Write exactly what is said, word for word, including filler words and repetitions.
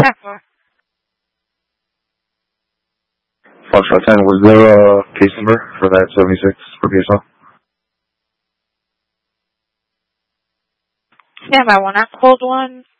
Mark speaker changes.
Speaker 1: Tampa.
Speaker 2: Foxtrot ten, was there a case number for that seventy-six for P S L?
Speaker 1: Stand by one. I pulled one